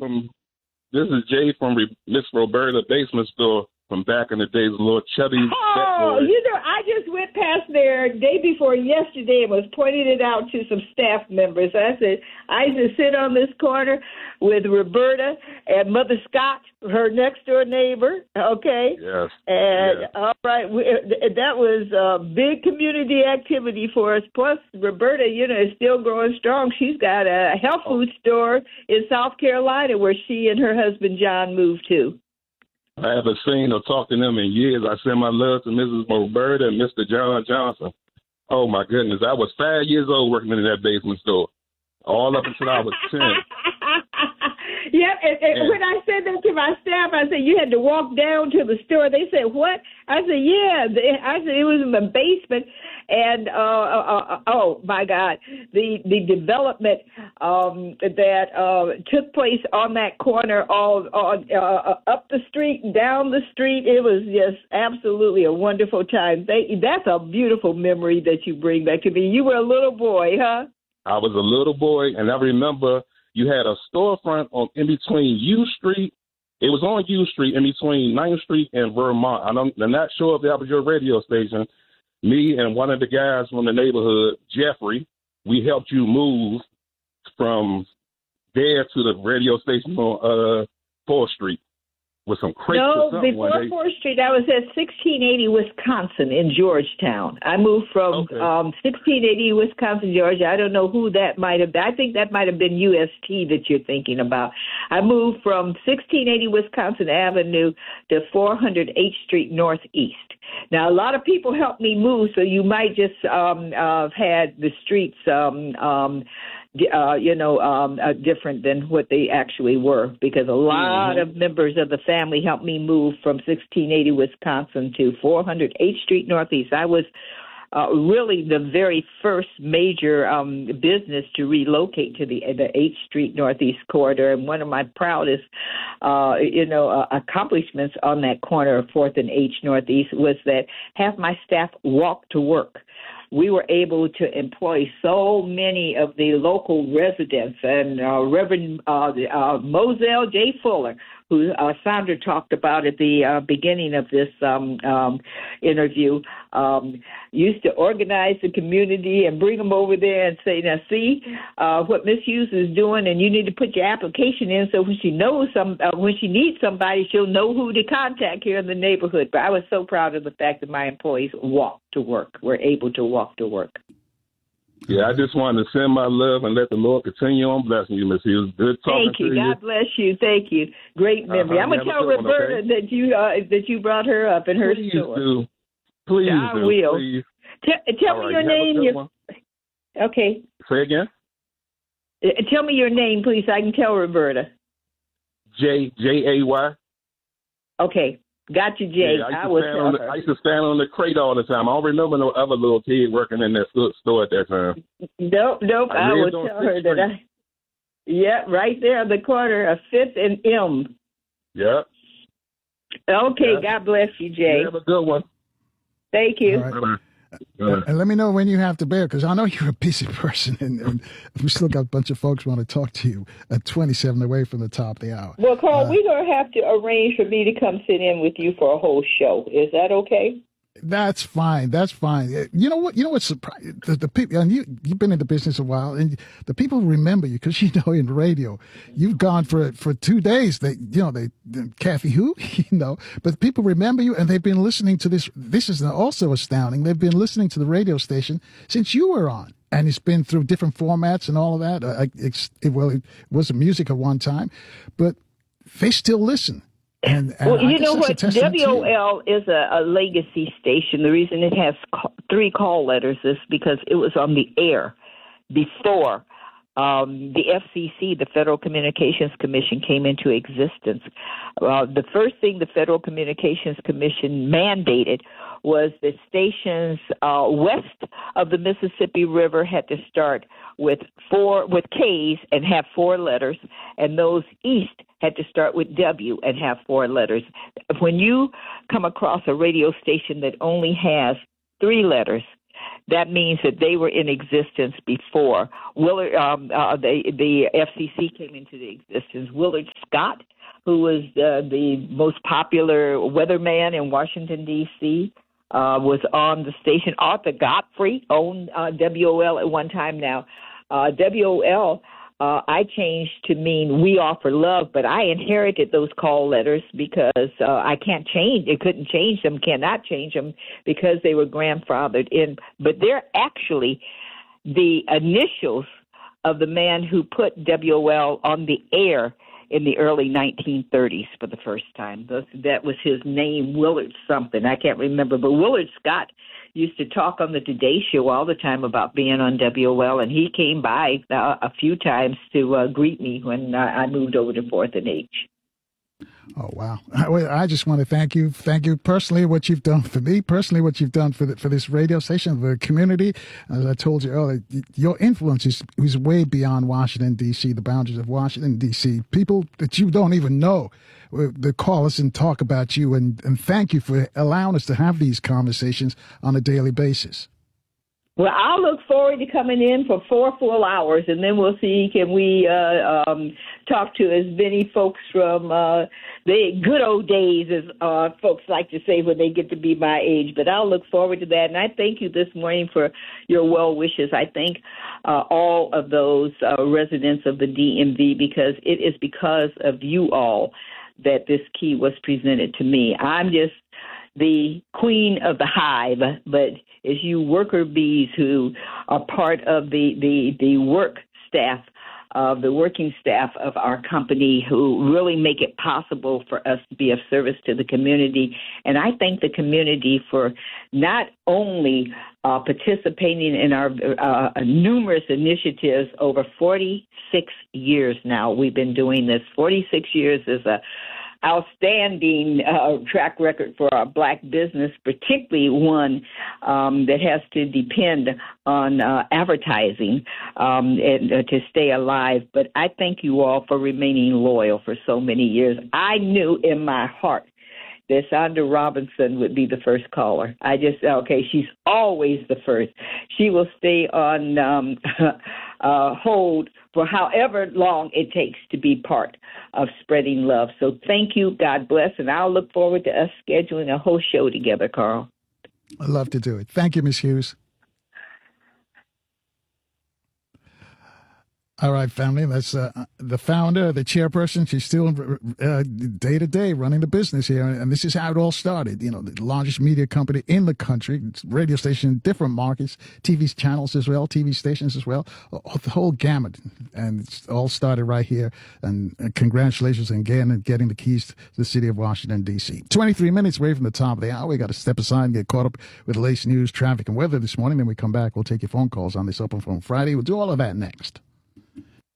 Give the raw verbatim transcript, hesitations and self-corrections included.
from this is Jay from Re- Miss Roberta Basement Store from back in the days, Lord Chubby. Oh, you know, I just went past there day before yesterday and was pointing it out to some staff members. I said, I used to sit on this corner with Roberta and Mother Scott, her next door neighbor, okay? Yes. And, yes. all right, we, that was a big community activity for us. Plus, Roberta, you know, is still growing strong. She's got a health food oh. store in South Carolina where she and her husband, John, moved to. I haven't seen or talked to them in years. I send my love to Missus Roberta and Mister John Johnson. Oh, my goodness. I was five years old working in that basement store, all up until I was ten. Yep, and, and yeah. When I said that to my staff, I said, you had to walk down to the store. They said, what? I said, yeah. I said, it was in the basement. And, uh, uh, uh, oh, my God, the the development um, that uh, took place on that corner, all on, uh, up the street and down the street, it was just absolutely a wonderful time. They, that's a beautiful memory that you bring back to me. You were a little boy, huh? I was a little boy, and I remember you had a storefront on in between U Street. It was on U Street in between ninth Street and Vermont. I'm, I'm not sure if that was your radio station. Me and one of the guys from the neighborhood, Jeffrey, we helped you move from there to the radio station on uh, fourth Street with some crates No, or something. before They... fourth Street, I was at sixteen eighty Wisconsin in Georgetown. I moved from okay. um, sixteen eighty Wisconsin, Georgia. I don't know who that might have been. I think that might have been U S T that you're thinking about. I moved from sixteen eighty Wisconsin Avenue to four hundred eighth Street Northeast. Now, a lot of people helped me move, so you might just um, uh, have had the streets um, um, Uh, you know, um, uh, different than what they actually were, because a lot mm-hmm. of members of the family helped me move from sixteen eighty Wisconsin to four hundred eighth Street Northeast. I was uh, really the very first major um, business to relocate to the the eighth Street Northeast corridor, and one of my proudest, uh, you know, uh, accomplishments on that corner of fourth and eighth Northeast was that half my staff walked to work. We were able to employ so many of the local residents, and uh, Reverend uh, uh, Moselle J. Fuller, who uh, Sandra talked about at the uh, beginning of this um, um, interview, um, used to organize the community and bring them over there and say, now, see uh, what Miss Hughes is doing, and you need to put your application in so when she knows some, uh, when she needs somebody, she'll know who to contact here in the neighborhood. But I was so proud of the fact that my employees walked to work, were able to walk to work. Yeah, I just wanted to send my love and let the Lord continue on blessing you, Miss Hughes. Good talking Thank you. to you. God bless you. Thank you. Great memory. Uh-huh. I'm gonna tell Roberta one, okay? that you uh, that you brought her up in her Please store. Do. Please I do. will. Please. T- tell All me right, your name. Your... Okay. Say again. Uh, tell me your name, please. So I can tell Roberta. J J A Y. Okay. Got you, Jay. Yeah, I, I, was on the, I used to stand on the crate all the time. I don't remember no other little kid working in that store at that time. Nope, nope. I, I would tell her that I. Yeah, right there on the corner of Fifth and M. Yeah. Okay. Yeah. God bless you, Jay. You have a good one. Thank you. All right. Uh, and let me know when you have to bear, because I know you're a busy person, and, and we still got a bunch of folks want to talk to you at twenty-seven away from the top of the hour. Well, Carl, uh, we're going to have to arrange for me to come sit in with you for a whole show. Is that okay? That's fine. That's fine. You know what? You know what's surprising? The, the people, and you, you've been in the business a while, and the people remember you because, you know, in radio, you've gone for for two days. They, you know, they, Kathy who, you know, but people remember you, and they've been listening to this. This is also astounding. They've been listening to the radio station since you were on, and it's been through different formats and all of that. Uh, it's, it, well, it was music at one time, but they still listen. And, and well, you know what? W O L you. is a, a legacy station. The reason it has call, three call letters is because it was on the air before um, the F C C, the Federal Communications Commission, came into existence. Uh, the first thing the Federal Communications Commission mandated was that stations uh, west of the Mississippi River had to start with four with K's and have four letters, and those east had to start with W and have four letters. When you come across a radio station that only has three letters, that means that they were in existence before. Willard, um, uh, the, the F C C came into the existence. Willard Scott, who was uh, the most popular weatherman in Washington, D C, uh, was on the station. Arthur Godfrey owned uh, W O L at one time. Now, uh, W O L, uh, I changed to mean we offer love, but I inherited those call letters because uh, I can't change. I couldn't change them, cannot change them because they were grandfathered in. But they're actually the initials of the man who put W O L on the air in the early nineteen thirties for the first time. That was his name, Willard something. I can't remember. But Willard Scott used to talk on the Today Show all the time about being on W O L, and he came by uh, a few times to uh, greet me when uh, I moved over to Fourth and H. Oh, wow. I just want to thank you. Thank you personally, what you've done for me, personally, what you've done for the, for this radio station, the community. As I told you earlier, your influence is, is way beyond Washington, D C, the boundaries of Washington, D C. People that you don't even know, they call us and talk about you. And, and thank you for allowing us to have these conversations on a daily basis. Well, I'll look forward to coming in for four full hours, and then we'll see, can we uh, um, talk to as many folks from uh, the good old days, as uh, folks like to say when they get to be my age. But I'll look forward to that, and I thank you this morning for your well wishes. I thank uh, all of those uh, residents of the D M V, because it is because of you all that this key was presented to me. I'm just the queen of the hive, but it's you worker bees who are part of the, the, the work staff, of the working staff of our company, who really make it possible for us to be of service to the community. And I thank the community for not only uh, participating in our uh, numerous initiatives over forty-six years now. We've been doing this. forty-six years is a outstanding uh, track record for our black business, particularly one um, that has to depend on uh, advertising um, and, uh, to stay alive. But I thank you all for remaining loyal for so many years. I knew in my heart that Sandra Robinson would be the first caller. I just, okay, she's always the first. She will stay on um, uh, hold for however long it takes to be part of spreading love. So thank you. God bless. And I'll look forward to us scheduling a whole show together, Carl. I'd love to do it. Thank you, Miz Hughes. All right, family. That's uh, the founder, the chairperson. She's still uh, day to day running the business here, and this is how it all started. You know, the largest media company in the country, radio station in different markets, T V channels as well, T V stations as well, the whole gamut. And it's all started right here. And congratulations again on getting the keys to the city of Washington, D C. twenty-three minutes away from the top of the hour. We got to step aside and get caught up with the latest news, traffic, and weather this morning. Then we come back. We'll take your phone calls on this Open Phone Friday. We'll do all of that next.